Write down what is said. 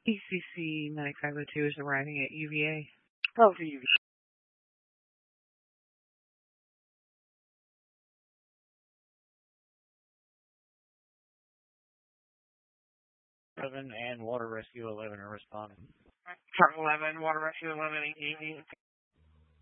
ECC 9502 is arriving at UVA. Oh, to UVA. And Water Rescue 11 are responding. Truck 11, Water Rescue 11,